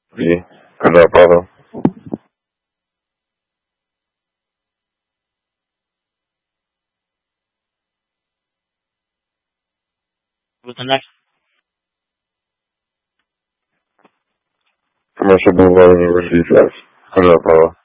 Sí, atrapado. Botanar. Commercial Boulevard University Drive. Atrapado.